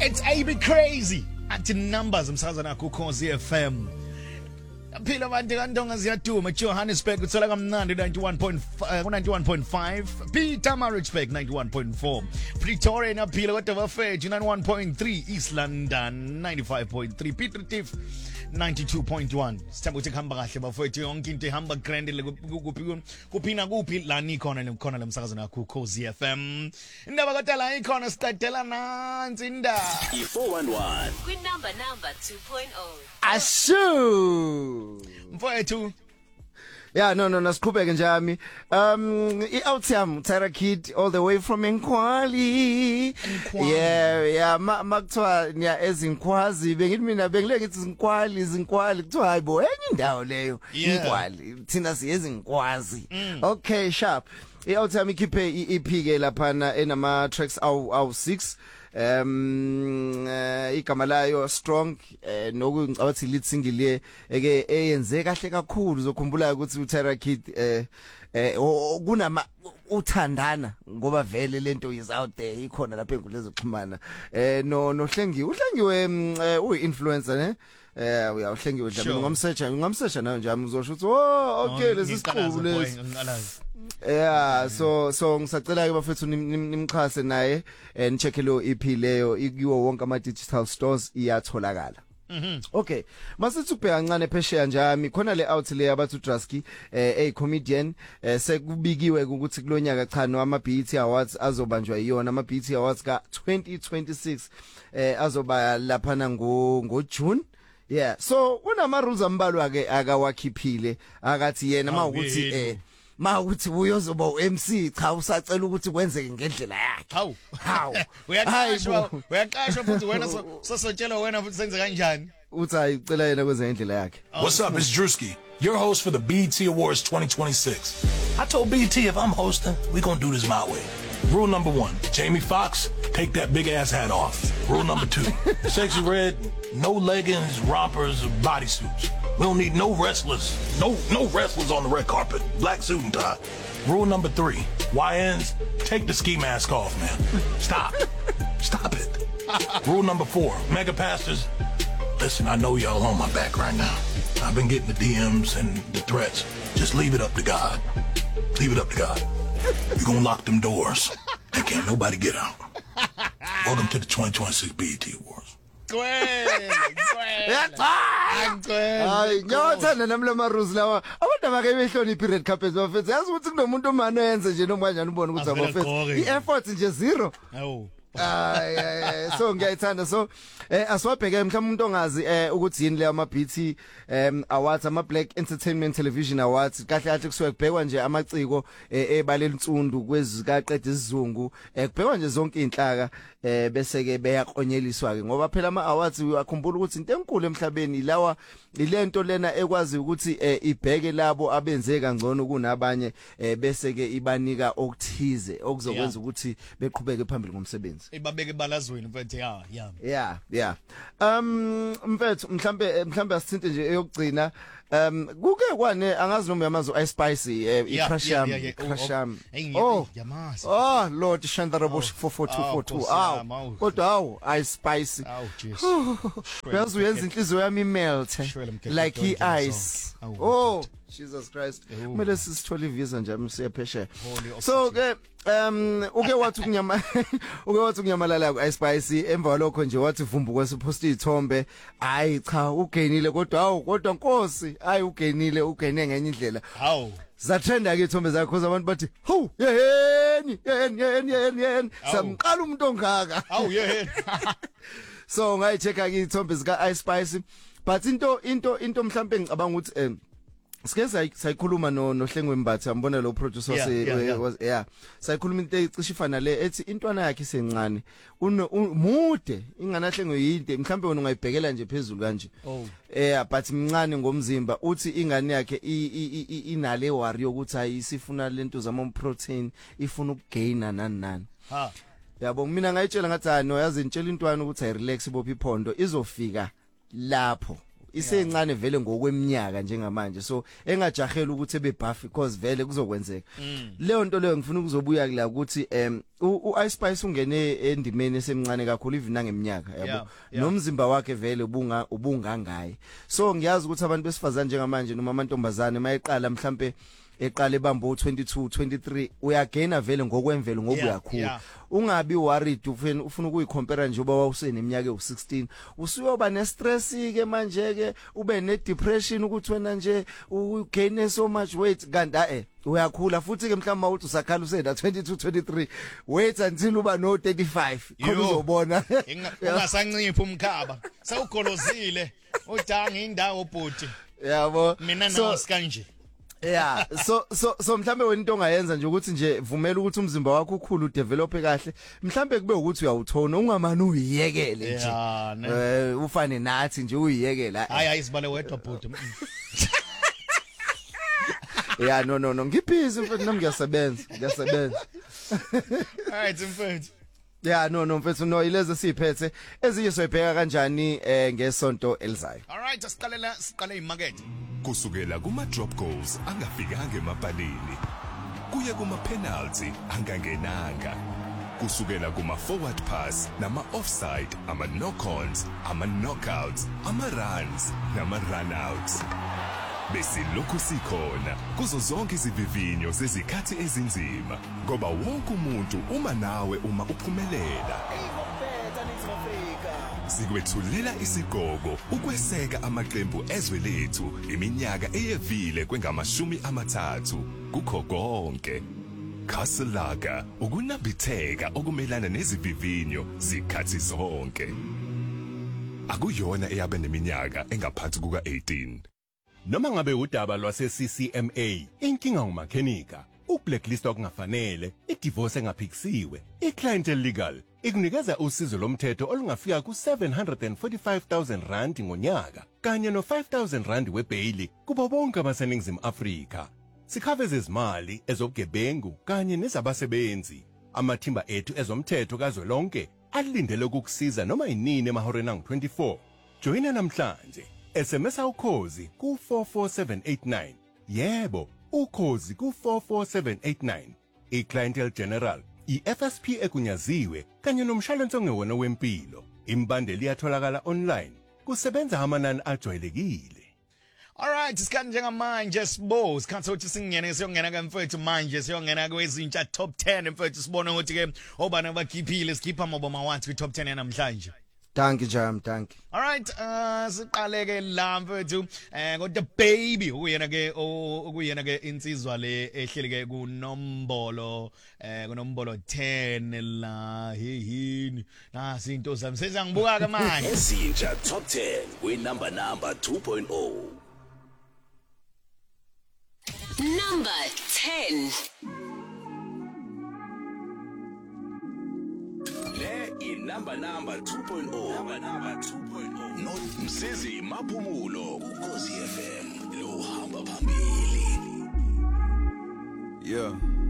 It's AB Crazy at numbers umsakazana ku Khosi FM. Phila abantu kandonga ziyaduma Johannesburg uthola kamnandi 91.5 Peter Maritzburg 91.4 Pretoria naphila kodwa bafethu 91.3 East London 95.3 Peter Tiff 92.1 Sithemba ukuthi khamba kahle bafethu yonke into ihamba grand kuphina kuphi la nikhona nekhona lemsakazana ku Khosi FM indaba kodwa la ikhona sitadela nansi indaba i411 Number 2.0 Ashu mfowethu no siqhubeke nje yami iOuttam Tyra Kid all the way from Nkwali makuthiwa niya ezinkwazi bengithi mina bengile ngithi izinkwali kuthiwa hayibo enye indawo leyo Nkwali thina siyezinkwazi okay sharp iOuttam ikhiphe iEP ke laphana enama tracks awu 6 igama layo strong nokucabathi lead single eke eyenze kahle kakhulu uzokhumbula ukuthi uTyra Kid kunama uthandana ngoba vele lento is out there ikhona lapha enkundleni zokuxhumana uhlengiwe uyi-influencer ne uyahlengiwe dlala ngamsearcha nayo nje uzosho ukuthi okay lesi siqhubu lesi so ngisacela ke bafethu nimxhase naye nicheck lo EP leyo ikiwo wonke ama digital stores iyatholakala. Okay masithi ubheka kancane phesheya njami khona le out le yabathu Drasky comedian sekubikiwe ukuthi kulonyaka cha no ama BET Awards azobanjwa iyona ama BET Awards ka 2026 azoba laphana ngo June. Yeah so unama rules ambalwa ke akawakhiphile akathi yena mawukuthi uyozoba uMC cha usacela ukuthi kwenzeke ngendlela yakhe hawu uyaqashwa futhi wena sosotshela wena futhi senze kanjani uthi ayicela yena kwenze ngendlela yakhe. What's up, it's Drewski, your host for the BET Awards 2026. I told BET if I'm hosting, we gonna do this my way. Rule number 1, Jamie Foxx, take that big ass hat off. Rule number 2, Sexy Red, no leggings, rompers, or bodysuits. We don't need no wrestlers. No wrestlers on the red carpet. Black suit and tie. Rule number 3. YNs, take the ski mask off, man. Stop it. Rule number 4. Mega pastors, listen, I know y'all on my back right now. I've been getting the DMs and the threats. Just leave it up to God. Leave it up to God. You're gonna lock them doors and can't nobody get out. Welcome to the 2026 BET Awards. Hayi ngiyathanda namla rules lawa abantu abake behloniphi red carpet bafethu yazi ukuthi kunomuntu omane oyenze nje noma kanjani ubone ukuthi abafethu i-effort nje zero. So ngiyayithanda so asiwabheke mhlawumbe umuntu ongazi ukuthi yini le ama BET Awards ama Black Entertainment Television Awards kahle kahle kusuke kubhekwa nje amaciko ebalela insundu kwezikaqeda isizungu kubhekwa nje zonke inhlaka bese ke beyakonyeliswa ke ngoba phela ama awards uyakhumbula ukuthi into enkulu emhlabeni lawa ilento lena ekwazi ukuthi ibheke labo abenze kangcono kunabanye bese ke ibanika okuthize okuzokwenza ukuthi beqhubeke phambili ngomsebenzi ibabeke balazweni mfethu yeah mfethu mhlambe asithinte nje eyokugcina kuke kwane angazi noma yamazo iSpicy iCrasham yamazi Lord Shandaraboshe 44242 kodwa iSpicy uyazi uyenza inhliziyo yami melt like ice Jesus Christ kumele sisithole ivisa nje msiyapheshe so ke uke wathi kunyamalala ku iSpicy emva lokho nje wathi vumbu kwesipost izithombe hayi cha ugainile kodwa Nkosi hayi ugene ngenye indlela zatrenda ke izithombe zakho abantu bathi yeheni samqala umuntu ongaka so ngayichecka ke izithombe zika iSpicy but into mhlambe ngicabanga ukuthi sike sayikhuluma nohlengwe Mbatha ambona lo producer sayikhuluma into ecishe ifana le ethi intwana yakhe isencane mude inganahlengwe yinde mhlambe wena ungayibhekela nje phezulu kanje but mncane ngomzimba uthi ingane yakhe inale worry ukuthi ayisifuna lento zama protein ifuna ukugaina nani yabo mina ngayitshela ngathi no yazi intshela intwana ukuthi ay relax bophi iphondo izofika lapho isencane vele ngokweminyaka njengamanje so engajahela ukuthi ebebuff because vele kuzokwenzeka leyo nto leyo ngifuna ukuzobuya kula ukuthi uIce Spice ungene endimeni esemncane kakhulu even ngeminyaka yabo nomzimba wakhe vele ubungangaye so ngiyazi ukuthi abantu besifazane njengamanje noma amantombazane mayeqala mhlambe eqale bambo 22 23 uyagaina vele ngokwemvelo ngoba uyakhula ungabi worried ufuna ukuyicompare nje uba wawuseneminyaka e16 usuyoba nestress ke manje ke ube ne depression ukuthi wena nje ugain so much weight kanti uyakhula futhi ke mhlawumbe uthi usakhala usenda 22 23 wait until uba no 35 khona uzobona ungasancipha umkhaba sawugolozile udanga indawo bhuti yabo mina nawo kanje yeah so mhlambe wena into ongayenza nje ukuthi nje vumela ukuthi umzimba wakho ukhulu udevelop kahle mhlambe kube ukuthi uyawuthona ungamani uyiyekele nje ufane nathi nje uyiyekela hayi isibale wedwa bhuti yeah no ngibhizi mfethu nami ngiyasebenza alright mfethu yeah no mfethu no ileze siphethe ezinye soyibheka kanjani ngesonto elizayo alright siqale imarket kusukela kuma drop goals angafikanga emapalini kuye kuma penalty angangenanga kusukela kuma forward pass nama offside ama knock-ons ama knockouts ama runs nama run-outs besilokhu sikhona kuzo zonke izivivinyo zezikhathi ezinzima ngoba wonke umuntu uma nawe uma uphumelela sikwethulela isigogo ukweseka amaqembu ezwe lethu iminyaka eyevile kwengamashumi-30 kukho konke Casalaga ukunambitheka okumelana nezivivinyo zikhathi zonke akuyona eyabe neminyaka engaphansi kuka-18 Noma ngabe udaba lwase CCMA, inkinga ngumakhenika, ublacklist okungafanele, idivorce engaphikisiwe, iclientele legal, ikunikeza usizo lomthetho olungafika ku745,000 rand ngonyaka, kanye no5,000 rand webail kubo bonke abaseningizimu Afrika. Sikhave ezimali, ezobugebengu kanye nezabasebenzi. Amathimba ethu ezomthetho kazwelonke alindele ukukusiza noma inini emahoreni angu-24. Joina namhlanje. SMS ukhozi ku 44789 yebo ukhozi ku 44789 iClientele General iFSP ekunyaziwe kanye nomshwalense ongewona wempilo imbandeli iyatholakala online kusebenza amanani ajwayelekile. Alright isikhathi njengamanje sibo sikhathi ukuthi siyongena ke mfethu manje siyongena kwezintsha top 10 mfethu sibone ukuthi ke obana abakhiphile sikhipha maboma wathi ku top 10 namhlanje. Thank you Jam, thank you. Alright, siqale ke la mfethu kodwa baby uyena ke insizwa le ehleli ke kunombolo 10 la hihini nasi into zami sezangibuka ke manje ezintsha top 10 we number 2.0 Number 10. number 2.0 no Msezi Maphumulo Ukhozi FM lo hamba phambili yeah